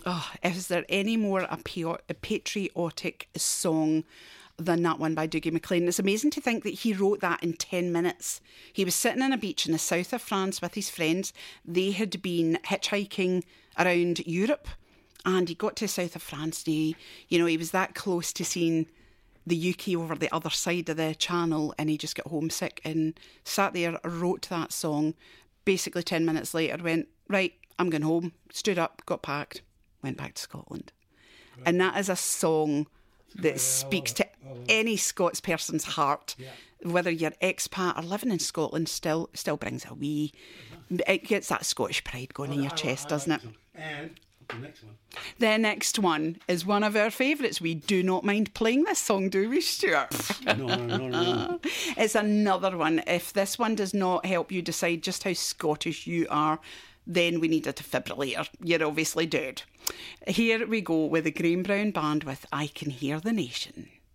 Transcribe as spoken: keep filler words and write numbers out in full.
Oh, is there any more a, pio- a patriotic song than that one by Dougie MacLean? It's amazing to think that he wrote that in ten minutes. He was sitting on a beach in the south of France with his friends. They had been hitchhiking around Europe, and he got to the south of France. And he, you know, he was that close to seeing the U K over the other side of the channel, and he just got homesick and sat there, wrote that song. Basically ten minutes later went, right, I'm going home. Stood up, got packed, went back to Scotland. Right. And that is a song that yeah, speaks to any Scots person's heart. Yeah. Whether you're expat or living in Scotland, still still brings a wee, it gets that Scottish pride going in your chest, doesn't it? And the next one. The next one is one of our favourites. We do not mind playing this song, do we, Stuart? No, no, no, no. It's another one. If this one does not help you decide just how Scottish you are, then we need a defibrillator. You're obviously dead. Here we go with the Graham Brown Band with I Can Hear the Nation.